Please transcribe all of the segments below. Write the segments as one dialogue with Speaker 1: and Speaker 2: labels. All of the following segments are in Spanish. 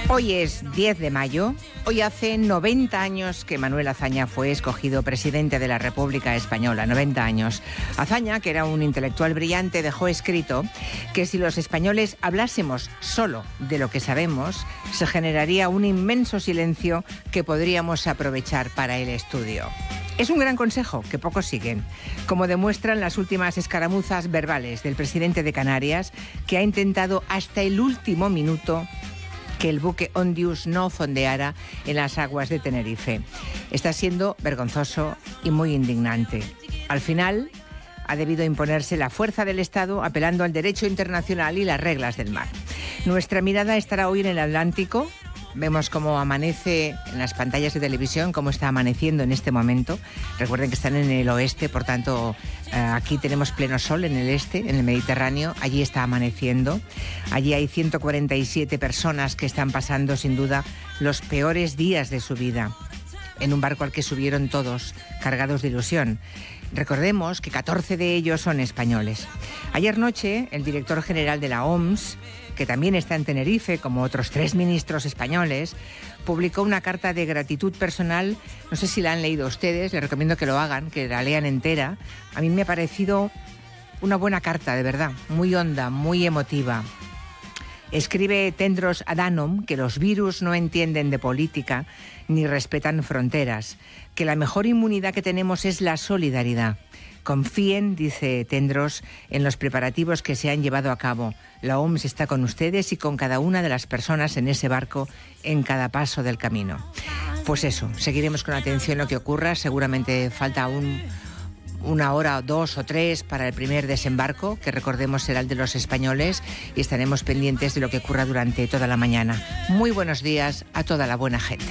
Speaker 1: Hoy es 10 de mayo. Hoy hace 90 años que Manuel Azaña fue escogido presidente de la República Española. 90 años. Azaña, que era un intelectual brillante, dejó escrito que si los españoles hablásemos solo de lo que sabemos, se generaría un inmenso silencio que podríamos aprovechar para el estudio. Es un gran consejo que pocos siguen, como demuestran las últimas escaramuzas verbales del presidente de Canarias, que ha intentado hasta el último minuto que el buque Ondius no fondeara en las aguas de Tenerife. Está siendo vergonzoso y muy indignante. Al final, ha debido imponerse la fuerza del Estado apelando al derecho internacional y las reglas del mar. Nuestra mirada estará hoy en el Atlántico. Vemos cómo amanece en las pantallas de televisión, cómo está amaneciendo en este momento. Recuerden que están en el oeste, por tanto, aquí tenemos pleno sol en el este, en el Mediterráneo. Allí está amaneciendo. Allí hay 147 personas que están pasando, sin duda, los peores días de su vida. En un barco al que subieron todos, cargados de ilusión. Recordemos que 14 de ellos son españoles. Ayer noche, el director general de la OMS, que también está en Tenerife, como otros 3 ministros españoles, publicó una carta de gratitud personal. No sé si la han leído ustedes, les recomiendo que lo hagan, que la lean entera. A mí me ha parecido una buena carta, de verdad, muy honda, muy emotiva. Escribe Tedros Adhanom que los virus no entienden de política ni respetan fronteras, que la mejor inmunidad que tenemos es la solidaridad. Confíen, dice Tedros, en los preparativos que se han llevado a cabo. La OMS está con ustedes y con cada una de las personas en ese barco en cada paso del camino. Pues eso, seguiremos con atención lo que ocurra. Seguramente falta una hora, 2 o 3 para el primer desembarco, que recordemos será el de los españoles, y estaremos pendientes de lo que ocurra durante toda la mañana. Muy buenos días a toda la buena gente.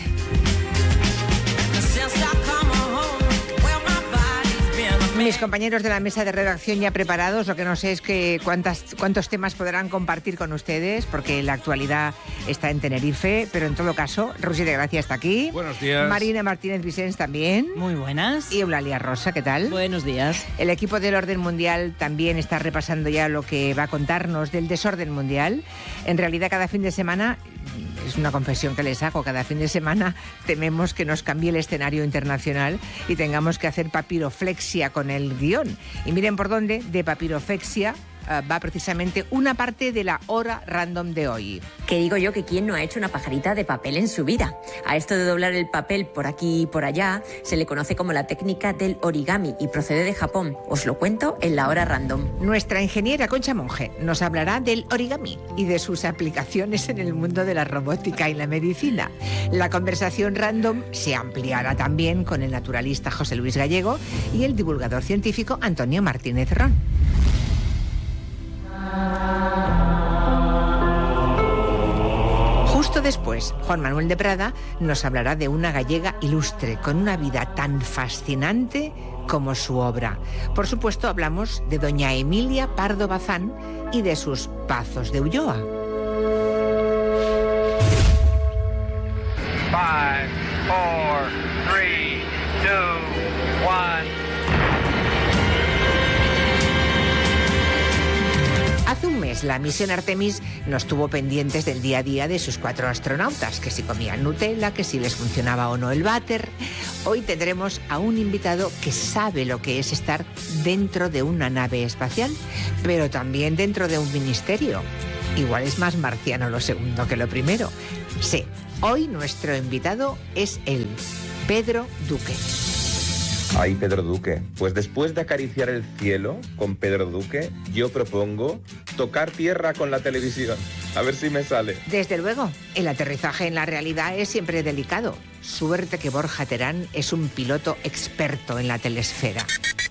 Speaker 1: Mis compañeros de la mesa de redacción ya preparados. Lo que no sé es que cuántos temas podrán compartir con ustedes, porque la actualidad está en Tenerife, pero en todo caso, Rusi de Gracia está aquí.
Speaker 2: Buenos días.
Speaker 1: Marina Martínez Vicens también.
Speaker 3: Muy buenas.
Speaker 1: Y Eulalia Rosa, ¿qué tal?
Speaker 3: Buenos días.
Speaker 1: El equipo del Orden Mundial también está repasando ya lo que va a contarnos del desorden mundial. En realidad, cada fin de semana, es una confesión que les hago, cada fin de semana tememos que nos cambie el escenario internacional y tengamos que hacer papiroflexia con el guión. Y miren por dónde, de papiroflexia va precisamente una parte de la hora random de hoy.
Speaker 4: Que digo yo que quién no ha hecho una pajarita de papel en su vida. A esto de doblar el papel por aquí y por allá se le conoce como la técnica del origami y procede de Japón. Os lo cuento en la hora random.
Speaker 1: Nuestra ingeniera Concha Monge nos hablará del origami y de sus aplicaciones en el mundo de la robótica y la medicina. La conversación random se ampliará también con el naturalista José Luis Gallego y el divulgador científico Antonio Martínez Ron. Justo después, Juan Manuel de Prada nos hablará de una gallega ilustre, con una vida tan fascinante como su obra. Por supuesto, hablamos de doña Emilia Pardo Bazán y de sus Pazos de Ulloa.
Speaker 2: 5, 4, 3, 2, 1.
Speaker 1: Hace un mes la misión Artemis nos tuvo pendientes del día a día de sus 4 astronautas, que si comían Nutella, que si les funcionaba o no el váter. Hoy tendremos a un invitado que sabe lo que es estar dentro de una nave espacial, pero también dentro de un ministerio. Igual es más marciano lo segundo que lo primero. Sí, hoy nuestro invitado es él, Pedro Duque.
Speaker 5: Ay, Pedro Duque, pues después de acariciar el cielo con Pedro Duque, yo propongo tocar tierra con la televisión. A ver si me sale.
Speaker 1: Desde luego, el aterrizaje en la realidad es siempre delicado. Suerte que Borja Terán es un piloto experto en la telesfera.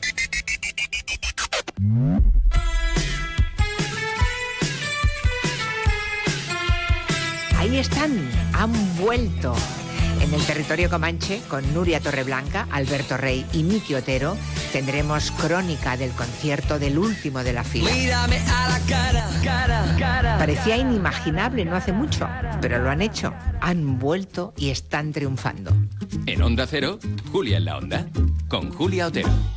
Speaker 1: Ahí están, han vuelto. En el territorio comanche, con Nuria Torreblanca, Alberto Rey y Miki Otero, tendremos crónica del concierto del último de la fila.
Speaker 6: Mírame a la cara.
Speaker 1: Parecía inimaginable no hace mucho, pero lo han hecho. Han vuelto y están triunfando.
Speaker 7: En Onda Cero, Julia en la Onda, con Julia Otero.